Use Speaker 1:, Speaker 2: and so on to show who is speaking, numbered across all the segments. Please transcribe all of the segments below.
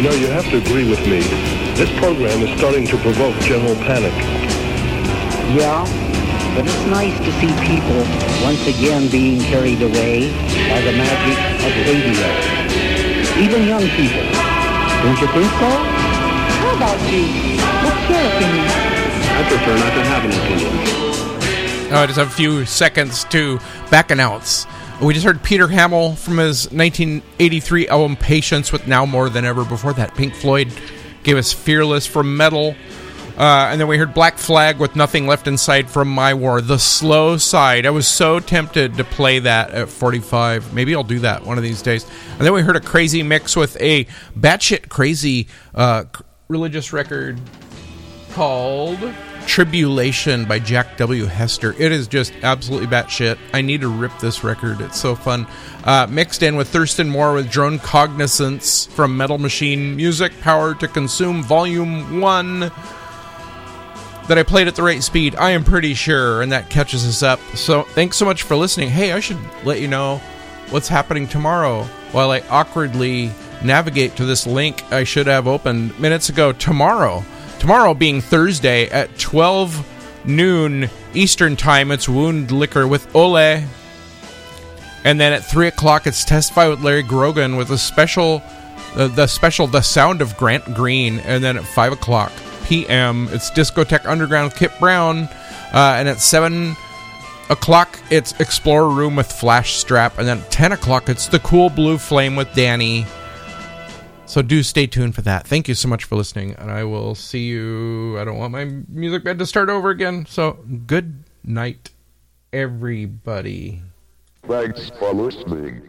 Speaker 1: You know, you have to agree with me. This program is starting to provoke general panic.
Speaker 2: Yeah, but it's nice to see people once again being carried away by the magic of radio. Even young people. Don't you think so? How about you? What's your opinion?
Speaker 3: I prefer not to have an opinion.
Speaker 4: I just have a few seconds to back announce. We just heard Peter Hamill from his 1983 album Patience with Now More Than Ever. Before that, Pink Floyd gave us Fearless from Metal. And then we heard Black Flag with Nothing Left Inside from My War, the slow side. I was so tempted to play that at 45. Maybe I'll do that one of these days. And then we heard a crazy mix with a batshit crazy religious record called Tribulation by Jack W. Hester. It is just absolutely batshit. I need to rip this record. It's so fun. Mixed in with Thurston Moore with Drone Cognizance from Metal Machine Music Power to Consume Volume 1 that I played at the right speed, I am pretty sure, and that catches us up. So thanks so much for listening. Hey, I should let you know what's happening tomorrow while I awkwardly navigate to this link I should have opened minutes ago. Tomorrow being Thursday at 12 noon Eastern Time, it's Wound Liquor with Ole. And then at 3 o'clock, it's Testify with Larry Grogan with a special, The Sound of Grant Green. And then at 5 o'clock p.m., it's Discotheque Underground with Kip Brown. And at 7 o'clock, it's Explorer Room with Flash Strap. And then at 10 o'clock, it's The Cool Blue Flame with Danny. So do stay tuned for that. Thank you so much for listening, and I will see you. I don't want my music bed to start over again, so good night, everybody.
Speaker 5: Thanks for listening.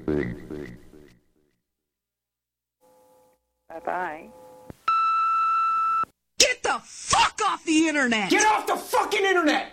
Speaker 6: Bye-bye.
Speaker 7: Get the fuck off the internet!
Speaker 8: Get off the fucking internet!